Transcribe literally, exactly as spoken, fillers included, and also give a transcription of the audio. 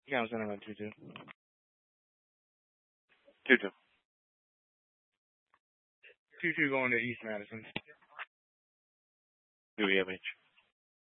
Yeah, I'm sending about two two. Two two. Two two going to East Madison. U E F H.